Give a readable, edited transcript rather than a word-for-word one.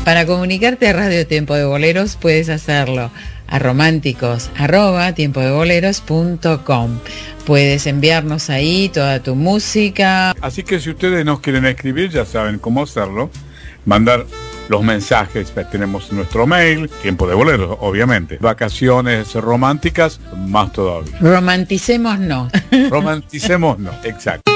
Para comunicarte a Radio Tiempo de Boleros puedes hacerlo a románticos@tiempodeboleros.com. Puedes enviarnos ahí toda tu música. Así que si ustedes nos quieren escribir, ya saben cómo hacerlo. Mandar los mensajes, tenemos nuestro mail, Tiempo de Boleros, obviamente. Vacaciones románticas, más todavía. Romanticemos no. Romanticemos no, exacto.